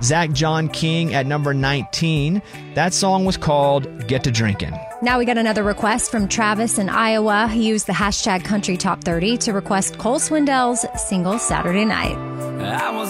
Zach John King at number 19. That song was called Get to Drinkin'. Now we got another request from Travis in Iowa. He used the hashtag Country Top 30 to request Cole Swindell's single Saturday Night. I was